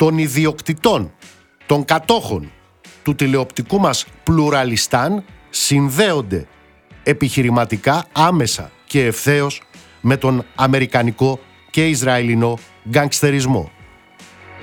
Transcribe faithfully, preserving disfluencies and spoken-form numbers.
των ιδιοκτητών, των κατόχων του τηλεοπτικού μας πλουραλιστάν συνδέονται επιχειρηματικά άμεσα και ευθέως με τον αμερικανικό και ισραηλινό γκανγκστερισμό.